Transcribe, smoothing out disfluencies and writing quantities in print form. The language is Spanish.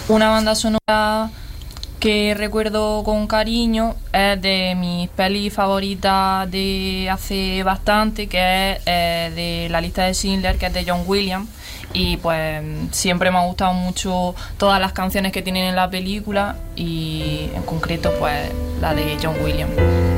Una banda sonora que recuerdo con cariño es de mis pelis favoritas de hace bastante, que es de La lista de Schindler, que es de John Williams. Y pues siempre me ha gustado mucho todas las canciones que tienen en la película y en concreto pues la de John Williams.